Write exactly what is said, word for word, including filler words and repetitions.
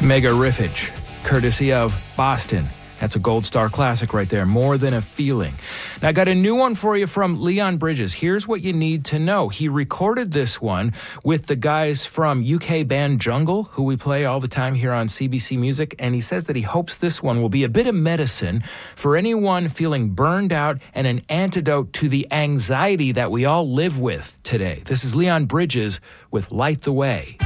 Megariffage, courtesy of Boston. That's a Gold Star classic right there. More Than a Feeling. Now, I got a new one for you from Leon Bridges. Here's what you need to know. He recorded this one with the guys from U K band Jungle, who we play all the time here on C B C Music, and he says that he hopes this one will be a bit of medicine for anyone feeling burned out and an antidote to the anxiety that we all live with today. This is Leon Bridges with Light the Way.